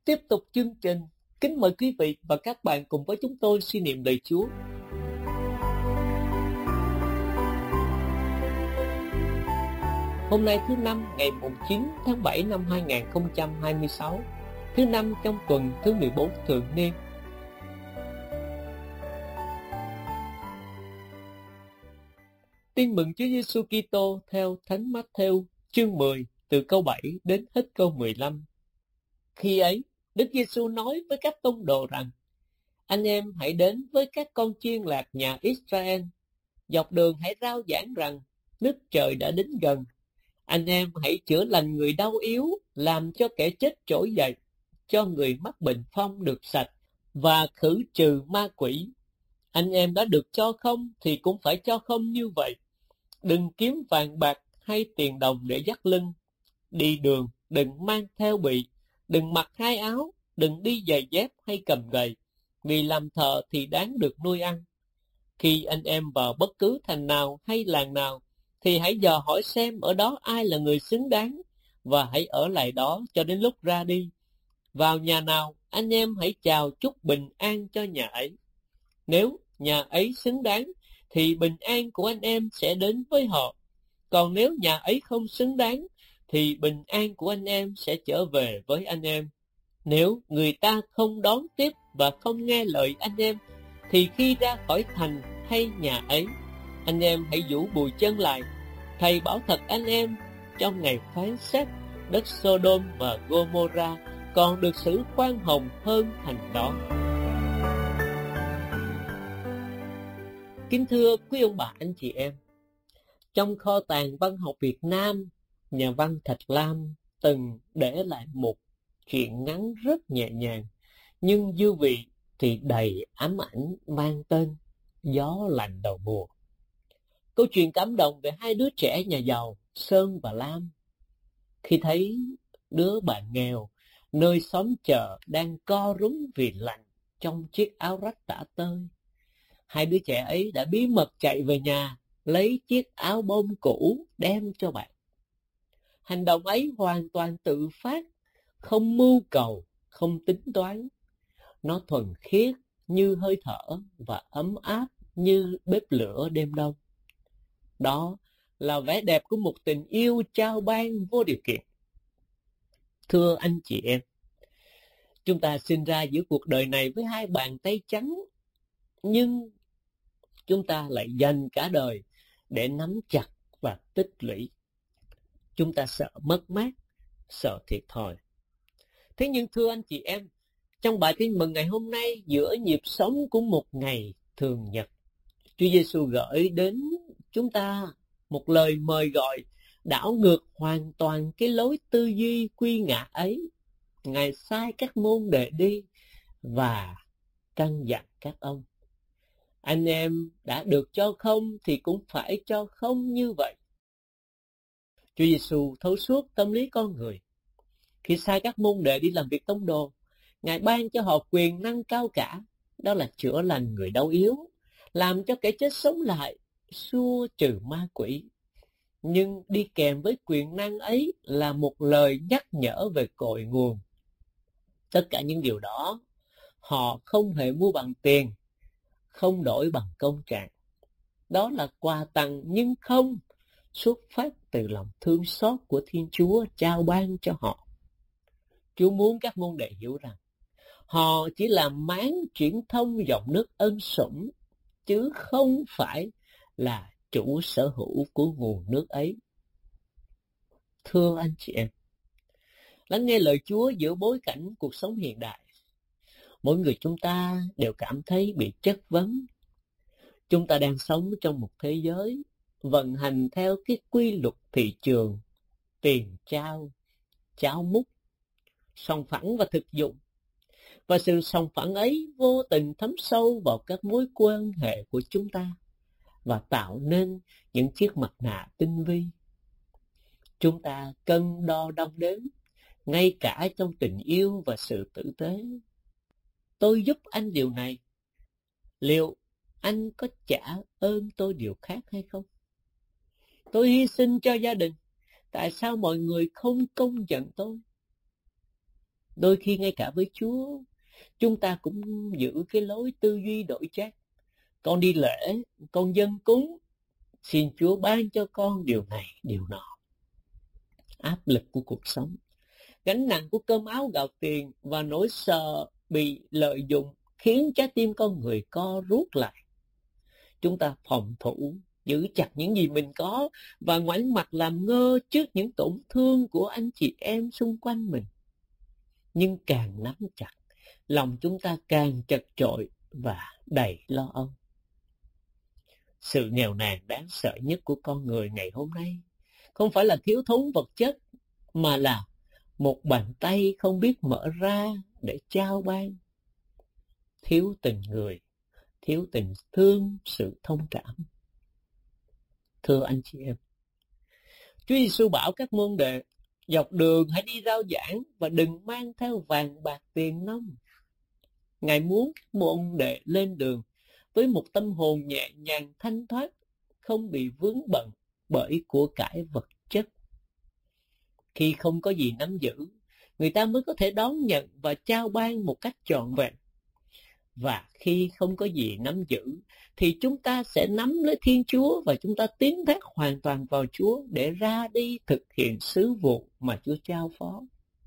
Tiếp tục chương trình, kính mời quý vị và các bạn cùng với chúng tôi suy niệm lời Chúa. Hôm nay thứ Năm, ngày 9 tháng 7 năm 2026, thứ Năm trong tuần thứ 14 thường niên. Tin mừng Chúa Giêsu Kitô theo Thánh Mát-thêu chương 10 từ câu 7 đến hết câu 15. Khi ấy, Đức Giêsu nói với các tông đồ rằng: Anh em hãy đến với các con chiên lạc nhà Israel. Dọc đường hãy rao giảng rằng nước trời đã đến gần. Anh em hãy chữa lành người đau yếu, làm cho kẻ chết trỗi dậy, cho người mắc bệnh phong được sạch, và khử trừ ma quỷ. Anh em đã được cho không thì cũng phải cho không như vậy. Đừng kiếm vàng bạc hay tiền đồng để dắt lưng. Đi đường đừng mang theo bị, đừng mặc hai áo, đừng đi giày dép hay cầm gậy, vì làm thợ thì đáng được nuôi ăn. Khi anh em vào bất cứ thành nào hay làng nào, thì hãy dò hỏi xem ở đó ai là người xứng đáng, và hãy ở lại đó cho đến lúc ra đi. Vào nhà nào, anh em hãy chào chúc bình an cho nhà ấy. Nếu nhà ấy xứng đáng, thì bình an của anh em sẽ đến với họ. Còn nếu nhà ấy không xứng đáng, thì bình an của anh em sẽ trở về với anh em. Nếu người ta không đón tiếp và không nghe lời anh em, thì khi ra khỏi thành hay nhà ấy, anh em hãy vũ bùi chân lại. Thầy bảo thật anh em, trong ngày phán xét, đất Sodom và Gomorrah còn được xử khoan hồng hơn thành đó. Kính thưa quý ông bà anh chị em, trong kho tàng văn học Việt Nam, nhà văn Thạch Lam từng để lại một truyện ngắn rất nhẹ nhàng, nhưng dư vị thì đầy ám ảnh, mang tên Gió lạnh đầu mùa. Câu chuyện cảm động về hai đứa trẻ nhà giàu Sơn và Lam. Khi thấy đứa bạn nghèo nơi xóm chợ đang co rúm vì lạnh trong chiếc áo rách tả tơi, hai đứa trẻ ấy đã bí mật chạy về nhà lấy chiếc áo bông cũ đem cho bạn. Hành động ấy hoàn toàn tự phát, không mưu cầu, không tính toán. Nó thuần khiết như hơi thở và ấm áp như bếp lửa đêm đông. Đó là vẻ đẹp của một tình yêu trao ban vô điều kiện. Thưa anh chị em, chúng ta sinh ra giữa cuộc đời này với hai bàn tay trắng, nhưng chúng ta lại dành cả đời để nắm chặt và tích lũy. Chúng ta sợ mất mát, sợ thiệt thòi. Thế nhưng thưa anh chị em, trong bài tin mừng ngày hôm nay, giữa nhịp sống của một ngày thường nhật, Chúa Giêsu gửi đến chúng ta một lời mời gọi đảo ngược hoàn toàn cái lối tư duy quy ngã ấy. Ngài sai các môn đệ đi và căn dặn các ông: anh em đã được cho không thì cũng phải cho không như vậy. Chúa Giêsu thấu suốt tâm lý con người. Khi sai các môn đệ đi làm việc tông đồ, Ngài ban cho họ quyền năng cao cả, đó là chữa lành người đau yếu, làm cho kẻ chết sống lại, xua trừ ma quỷ. Nhưng đi kèm với quyền năng ấy là một lời nhắc nhở về cội nguồn. Tất cả những điều đó họ không hề mua bằng tiền, không đổi bằng công trạng. Đó là quà tặng nhưng không xuất phát từ lòng thương xót của Thiên Chúa trao ban cho họ. Chúa muốn các môn đệ hiểu rằng họ chỉ là máng truyền thông dòng nước ân sủng, chứ không phải là chủ sở hữu của nguồn nước ấy. Thưa anh chị em, lắng nghe lời Chúa giữa bối cảnh cuộc sống hiện đại, mỗi người chúng ta đều cảm thấy bị chất vấn. Chúng ta đang sống trong một thế giới vận hành theo cái quy luật thị trường, tiền trao, cháo múc, sòng phẳng và thực dụng. Và sự sòng phẳng ấy vô tình thấm sâu vào các mối quan hệ của chúng ta và tạo nên những chiếc mặt nạ tinh vi. Chúng ta cân đo đong đếm, ngay cả trong tình yêu và sự tử tế. Tôi giúp anh điều này, liệu anh có trả ơn tôi điều khác hay không? Tôi hy sinh cho gia đình, tại sao mọi người không công nhận tôi? Đôi khi ngay cả với Chúa, chúng ta cũng giữ cái lối tư duy đổi chác. Con đi lễ, con dâng cúng, xin Chúa ban cho con điều này, điều nọ. Áp lực của cuộc sống, gánh nặng của cơm áo gạo tiền và nỗi sợ bị lợi dụng khiến trái tim con người co rút lại. Chúng ta phòng thủ, giữ chặt những gì mình có và ngoảnh mặt làm ngơ trước những tổn thương của anh chị em xung quanh mình. Nhưng càng nắm chặt, lòng chúng ta càng chật chội và đầy lo âu. Sự nghèo nàn đáng sợ nhất của con người ngày hôm nay không phải là thiếu thốn vật chất, mà là một bàn tay không biết mở ra để trao ban. Thiếu tình người, thiếu tình thương, sự thông cảm. Thưa anh chị em, Chúa Giêsu bảo các môn đệ dọc đường hãy đi rao giảng và đừng mang theo vàng bạc tiền nong. Ngài muốn các môn đệ lên đường với một tâm hồn nhẹ nhàng thanh thoát, không bị vướng bận bởi của cải vật chất. Khi không có gì nắm giữ, người ta mới có thể đón nhận và trao ban một cách trọn vẹn. Và khi không có gì nắm giữ, thì chúng ta sẽ nắm lấy Thiên Chúa và chúng ta tín thác hoàn toàn vào Chúa để ra đi thực hiện sứ vụ mà Chúa trao phó.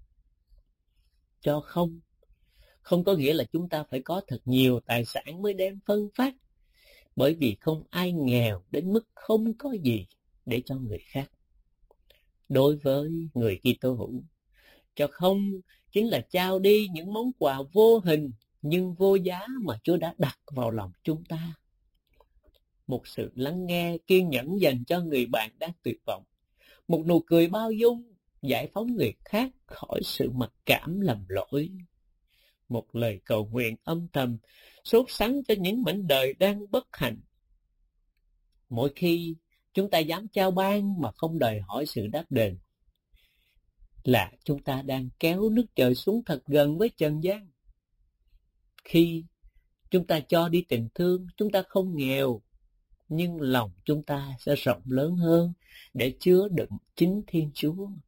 Cho không có nghĩa là chúng ta phải có thật nhiều tài sản mới đem phân phát, bởi vì không ai nghèo đến mức không có gì để cho người khác. Đối với người Kitô hữu, cho không chính là trao đi những món quà vô hình nhưng vô giá mà Chúa đã đặt vào lòng chúng ta. Một sự lắng nghe kiên nhẫn dành cho người bạn đang tuyệt vọng, một nụ cười bao dung giải phóng người khác khỏi sự mặc cảm lầm lỗi, một lời cầu nguyện âm thầm sốt sắng cho những mảnh đời đang bất hạnh. Mỗi khi chúng ta dám trao ban mà không đòi hỏi sự đáp đền, là chúng ta đang kéo nước trời xuống thật gần với trần gian. Khi chúng ta cho đi tình thương, chúng ta không nghèo, nhưng lòng chúng ta sẽ rộng lớn hơn để chứa đựng chính Thiên Chúa.